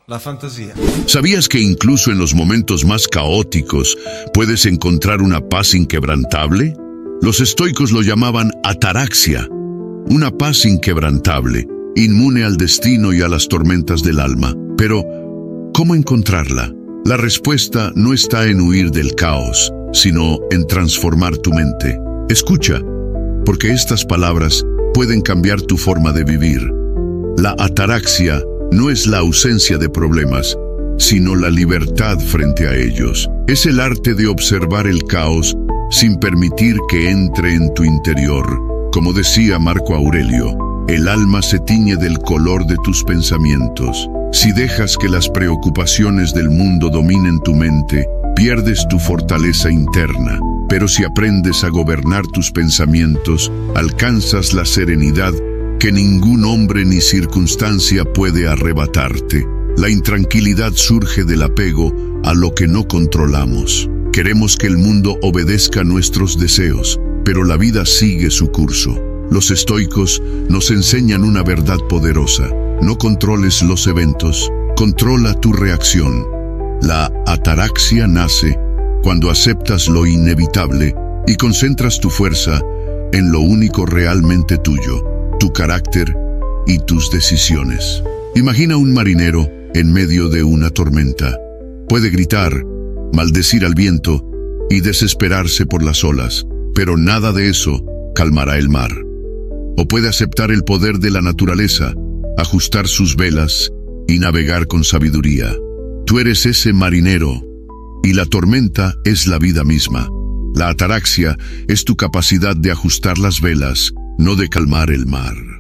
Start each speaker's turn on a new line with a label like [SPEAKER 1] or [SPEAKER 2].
[SPEAKER 1] la fantasía.
[SPEAKER 2] ¿Sabías que incluso en los momentos más caóticos puedes encontrar una paz inquebrantable? Los estoicos lo llamaban ataraxia, una paz inquebrantable, inmune al destino y a las tormentas del alma. Pero, ¿cómo encontrarla? La respuesta no está en huir del caos, sino en transformar tu mente. Escucha, porque estas palabras pueden cambiar tu forma de vivir. La ataraxia no es la ausencia de problemas, sino la libertad frente a ellos. Es el arte de observar el caos sin permitir que entre en tu interior. Como decía Marco Aurelio, el alma se tiñe del color de tus pensamientos. Si dejas que las preocupaciones del mundo dominen tu mente, pierdes tu fortaleza interna. Pero si aprendes a gobernar tus pensamientos, alcanzas la serenidad que ningún hombre ni circunstancia puede arrebatarte. La intranquilidad surge del apego a lo que no controlamos. Queremos que el mundo obedezca nuestros deseos, pero la vida sigue su curso. Los estoicos nos enseñan una verdad poderosa. No controles los eventos, controla tu reacción. La ataraxia nace cuando aceptas lo inevitable y concentras tu fuerza en lo único realmente tuyo, tu carácter y tus decisiones. Imagina un marinero en medio de una tormenta. Puede gritar, maldecir al viento y desesperarse por las olas, pero nada de eso calmará el mar. O puede aceptar el poder de la naturaleza, ajustar sus velas y navegar con sabiduría. Tú eres ese marinero, y la tormenta es la vida misma. La ataraxia es tu capacidad de ajustar las velas, no de calmar el mar.